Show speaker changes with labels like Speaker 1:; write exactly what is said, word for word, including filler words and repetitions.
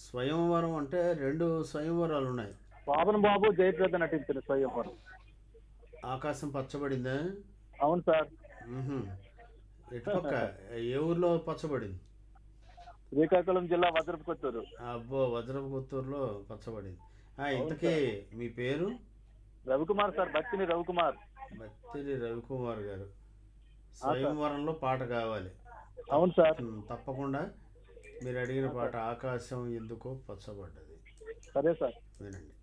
Speaker 1: స్వయంవరం అంటే రెండు స్వయంవరాలు ఉన్నాయి.
Speaker 2: శోభన్ బాబు జయప్రద నటించిన స్వయంవరం.
Speaker 1: ఆకాశం పచ్చబడిందా?
Speaker 2: అవును సార్.
Speaker 1: మ్మ్హ. ఎటుపక్క ఏ ఊర్లో పచ్చబడింది?
Speaker 2: శ్రీకాకుళం జిల్లా వజ్రపు కొత్తూరు.
Speaker 1: అబ్బో, వజ్రపు కొత్తూరులో పచ్చబడింది. ఆ,
Speaker 2: అవును
Speaker 1: ఇంతకీ
Speaker 2: సార్.
Speaker 1: మీ పేరు?
Speaker 2: రవికుమార్ సార్, బత్తిని రవికుమార్.
Speaker 1: బత్తిరి రవికుమార్ గారు.
Speaker 2: ఆ సార్.
Speaker 1: స్వయంవరంలో పాట కావాలి.
Speaker 2: అవును సార్.
Speaker 1: తప్- తప్పకుండా మీరు అడిగిన పాట ఆకాశం ఎందుకో పచ్చబడ్డది.
Speaker 2: సరే సార్.
Speaker 1: వినండి.